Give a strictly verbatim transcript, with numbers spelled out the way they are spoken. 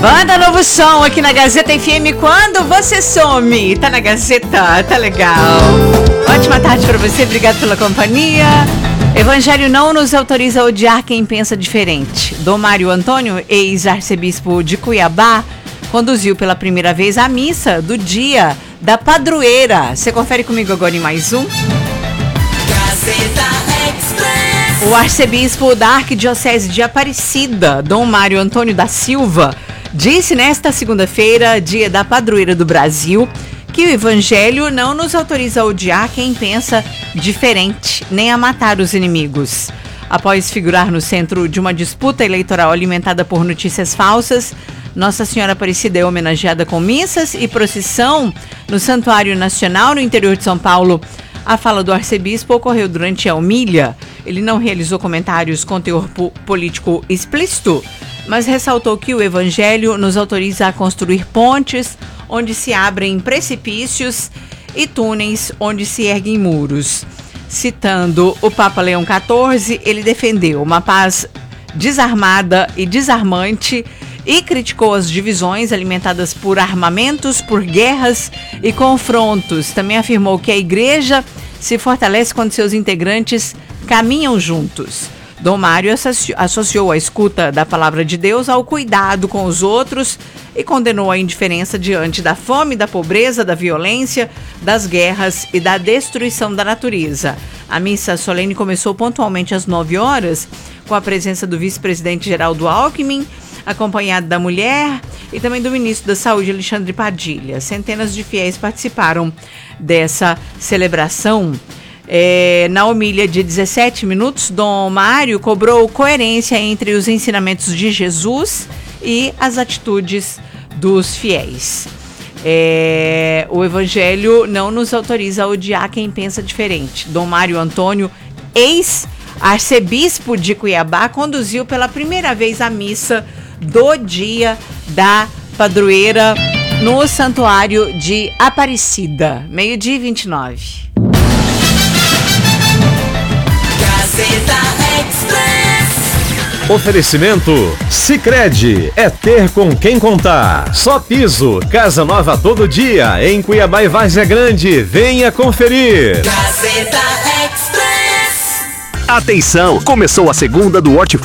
Banda Novo Som aqui na Gazeta F M. Quando você some, tá na Gazeta, tá legal. Ótima tarde pra você, obrigado pela companhia. Evangelho não nos autoriza a odiar quem pensa diferente. Dom Mário Antônio, ex-arcebispo de Cuiabá, conduziu pela primeira vez a missa do dia da padroeira. Você confere comigo agora em mais um. Gazeta Express. O arcebispo da Arquidiocese de Aparecida, Dom Mário Antônio da Silva, disse nesta segunda-feira, dia da padroeira do Brasil, que o Evangelho não nos autoriza a odiar quem pensa diferente, nem a matar os inimigos. Após figurar no centro de uma disputa eleitoral alimentada por notícias falsas, Nossa Senhora Aparecida é homenageada com missas e procissão no Santuário Nacional, no interior de São Paulo. A fala do arcebispo ocorreu durante a homília. Ele não realizou comentários com teor político explícito, mas ressaltou que o Evangelho nos autoriza a construir pontes onde se abrem precipícios e túneis onde se erguem muros. Citando o Papa Leão quatorze, ele defendeu uma paz desarmada e desarmante e criticou as divisões alimentadas por armamentos, por guerras e confrontos. Também afirmou que a igreja se fortalece quando seus integrantes caminham juntos. Dom Mário associou a escuta da palavra de Deus ao cuidado com os outros e condenou a indiferença diante da fome, da pobreza, da violência, das guerras e da destruição da natureza. A missa solene começou pontualmente às nove horas, com a presença do vice-presidente Geraldo Alckmin, acompanhado da mulher e também do ministro da Saúde, Alexandre Padilha. Centenas de fiéis participaram dessa celebração. É, na homília de dezessete minutos, Dom Mário cobrou coerência entre os ensinamentos de Jesus e as atitudes dos fiéis. É, o Evangelho não nos autoriza a odiar quem pensa diferente. Dom Mário Antônio, ex-arcebispo de Cuiabá, conduziu pela primeira vez a missa do dia da padroeira no Santuário de Aparecida. Meio-dia e vinte e nove. Gazeta Express. Oferecimento Sicredi, é ter com quem contar. Só Piso, casa nova todo dia, em Cuiabá e Várzea Grande. Venha conferir. Gazeta Express. Atenção, começou a segunda do Hortifruti